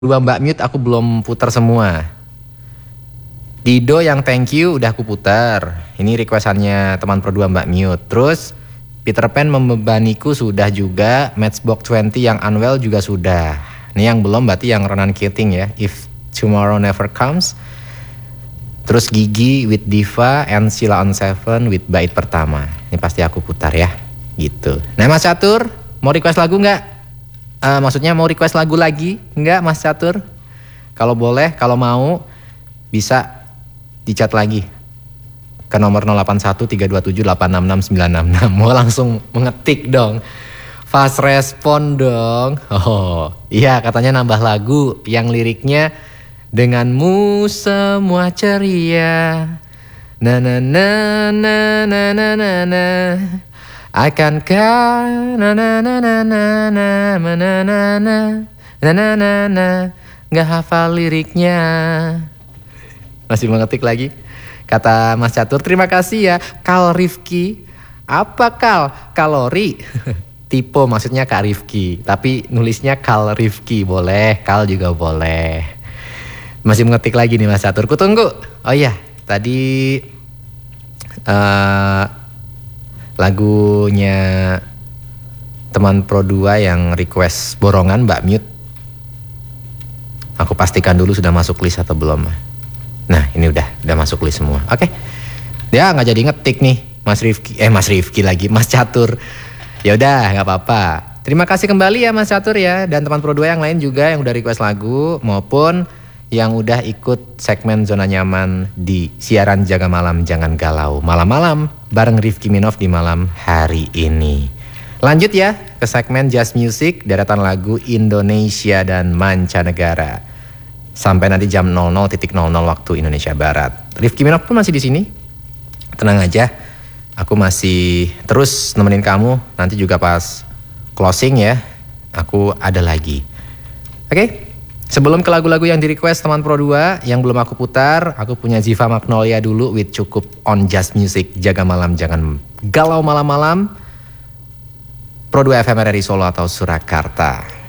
Dua Mbak Mute aku belum putar semua. Dido yang thank you udah aku putar. Ini requestannya teman Pro 2 Mbak Mute. Terus Peter Pan membebaniku sudah juga. Matchbox 20 yang Unwell juga sudah. Ini yang belum berarti yang Ronan Keating ya. If Tomorrow Never Comes. Terus Gigi with Diva and Sheila on Seven with bait pertama. Ini pasti aku putar ya. Gitu. Nah Mas Catur, mau request lagu nggak? Maksudnya mau request lagu lagi? Nggak Mas Catur? Kalau boleh, kalau mau bisa di-chat lagi ke nomor 081327866966. Mau langsung mengetik dong. Fast respon dong. Oh, iya katanya nambah lagu yang liriknya denganmu semua ceria. Na na na na na na na na. Akankah na na na na na na na na na na na na na. Nggak hafal liriknya. Masih mengetik lagi. Kata Mas Catur, terima kasih ya Kal Rifki. Apa Kal? Kalori. Tipe maksudnya Kak Rifki. Tapi nulisnya Kal Rifki. Boleh, Kal juga boleh. Masih mengetik lagi nih Mas Catur. Kutunggu. Oh iya, tadi lagunya teman Pro 2 yang request borongan Mbak Mute. Aku pastikan dulu sudah masuk list atau belum. Nah ini udah masuk list semua. Oke. Dia nggak jadi ngetik nih Mas Rifki lagi, Mas Catur. Ya udah nggak apa-apa. Terima kasih kembali ya Mas Catur ya. Dan teman Pro 2 yang lain juga yang udah request lagu maupun yang udah ikut segmen Zona Nyaman di siaran Jaga Malam Jangan Galau malam-malam bareng Rifki Minov di malam hari ini. Lanjut ya ke segmen Just Music, deretan lagu Indonesia dan mancanegara. Sampai nanti jam 00.00 waktu Indonesia Barat. Rifki Minov pun masih di sini. Tenang aja. Aku masih terus nemenin kamu. Nanti juga pas closing ya. Aku ada lagi. Oke? Sebelum ke lagu-lagu yang di-request teman Pro 2 yang belum aku putar, aku punya Ziva Magnolia dulu with cukup on Just Music. Jaga malam jangan galau malam-malam. Pro 2 FM RRI Solo atau Surakarta.